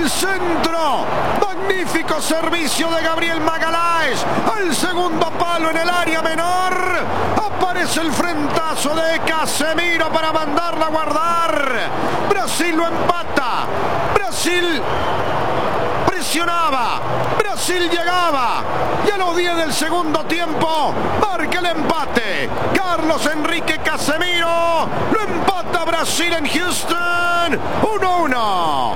el centro. Magnífico servicio de Gabriel Magalhães. Al segundo palo en el área menor. Aparece el frentazo de Casemiro para mandarla a guardar. Brasil lo empata. Brasil presionaba. Brasil llegaba. Y a los 10 del segundo tiempo marca el empate. Carlos Enrique Casemiro lo empata Brasil en Houston. 1-1.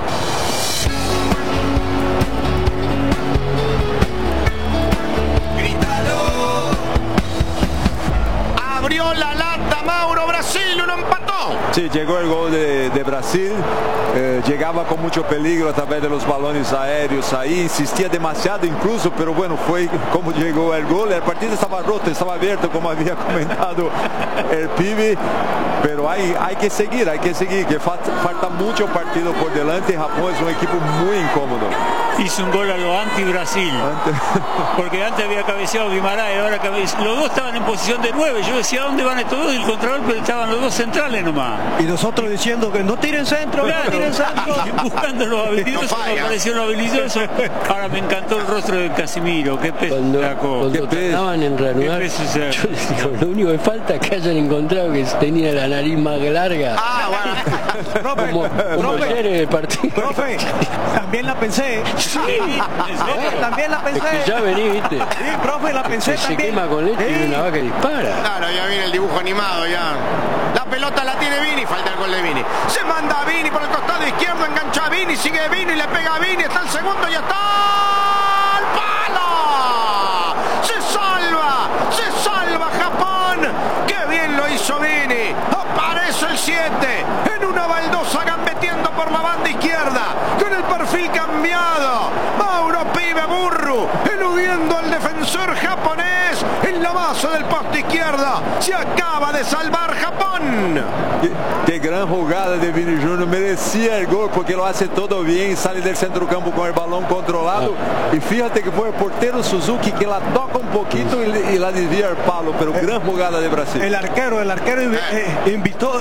Abrió la lata Mauro, Brasil lo empató. Sí, llegó el gol de Brasil, llegaba con mucho peligro a través de los balones aéreos ahí, insistía demasiado incluso, pero bueno, fue como llegó el gol. El partido estaba roto, estaba abierto, como había comentado el pibe, pero hay que seguir, que falta mucho partido por delante. Japón es un equipo muy incómodo. Hizo un gol a lo anti-Brasil, porque antes había cabeceado Guimarães, ahora los dos estaban en posición de 9. Yo decía, ¿dónde van estos dos? Y el contragolpe estaban los dos centrales nomás. Y nosotros diciendo que no tiren centro, claro, no tiren centro. Buscando los habilidosos, no apareció lo habilidoso. Ahora me encantó el rostro de Casemiro. Qué peso sacó. Cuando trataban en reanudar, yo les digo, lo único que falta es que hayan encontrado que tenía la nariz más larga. Bueno. Como ayer en el partido. Profe, también la pensé. Sí, también la pensé. Es que ya vení, viste. Sí, profe, la pensé se también. quema con leche y una vaca dispara. Claro, ya viene el dibujo animado ya. La pelota la tiene Vini, falta el gol de Vini. Se manda a Vini por el costado izquierdo, engancha a Vini, sigue Vini, le pega a Vini, está el segundo y está al palo. Se salva Japón. Qué bien lo hizo Vini. Aparece el 7 en una baldosa gambeteando por la banda izquierda, con el perfil cambiado. Mauro Pibe Burru eludiendo al defensor japonés en la base del poste izquierdo. Se acaba de salvar Japón. Qué gran jugada de Vini Júnior, merecía el gol porque lo hace todo bien, sale del centro campo con el balón controlado y fíjate que fue el portero Suzuki que la toca un poquito y la desvía al palo, pero gran jugada de Brasil. El arquero evitó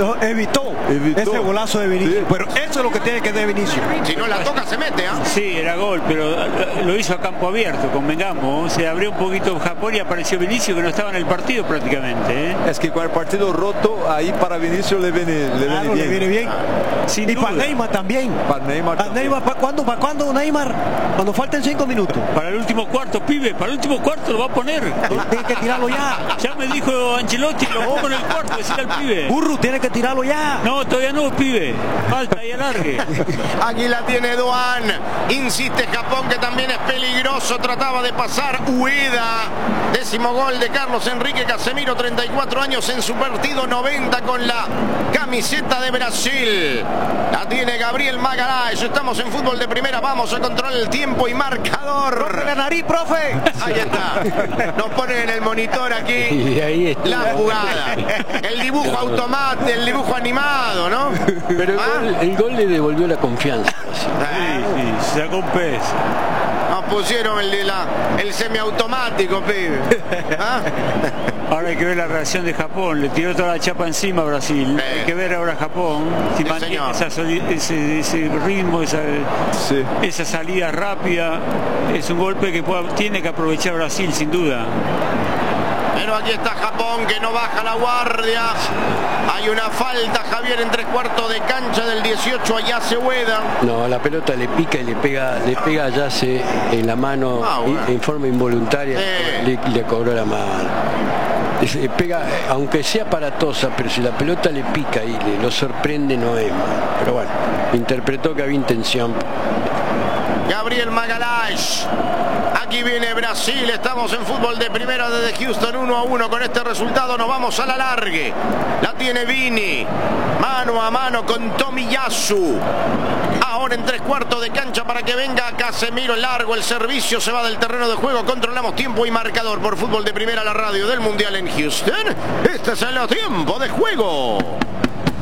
ese golazo de Vinicius, sí. Pero eso es lo que tiene que de Vinicius. Si no la toca se mete, ¿ah? Sí, era gol, pero lo hizo a campo abierto, convengamos. Se abrió un poquito Japón y apareció Vinicius que no estaba en el partido prácticamente, ¿eh? Es que con el partido roto, ahí para Vinicius le viene bien. Y duda. Para Neymar también. Para Neymar, ¿para cuándo Neymar? Cuando falten 5 minutos. Para el último cuarto, pibe, para el último cuarto lo va a poner. Tiene que tirarlo ya. Ya me dijo Ancelotti, lo pongo en el cuarto, decirle al pibe. Burru, tiene que tirarlo ya. No, todavía no, pibe. Falta y alargue. Aquí la tiene Duan. Insiste Japón, que también es peligroso. Trataba de pasar Ueda. 10º gol de Carlos Enrique Casemiro, 34 años en su partido 90 con la camiseta de Brasil. La tiene Gabriel Magalhães. Estamos en fútbol de primera. Vamos a controlar el tiempo y marcador. ¡Profe la nariz, profe! Ahí está. Nos ponen en el monitor aquí y ahí está la jugada. El dibujo automático, el dibujo animado, ¿no? Pero el gol le devolvió la confianza. Sí, sacó un pez. Nos pusieron el semiautomático, pibe. ¿Ah? Ahora hay que ver la reacción de Japón. Le tiró toda la chapa encima a Brasil. Hay que ver ahora Japón si mantiene ese ritmo, esa salida rápida. Es un golpe que tiene que aprovechar Brasil, sin duda. Pero aquí está Japón, que no baja la guardia. Hay una falta, Javier, en 3/4 de cancha del 18 a Yase Ueda. No, la pelota le pica y le pega a Yase en la mano en forma involuntaria. Le cobró la mano. Le pega, aunque sea aparatosa, pero si la pelota le pica y lo sorprende, no es mal. Pero bueno, interpretó que había intención. Gabriel Magalhães. Aquí viene Brasil, estamos en fútbol de primera desde Houston, 1-1. Con este resultado nos vamos a la largue. La tiene Vini, mano a mano con Tomiyasu. Ahora en 3/4 de cancha para que venga Casemiro. Largo el servicio, se va del terreno de juego. Controlamos tiempo y marcador por fútbol de primera, la radio del Mundial en Houston. Este es el tiempo de juego.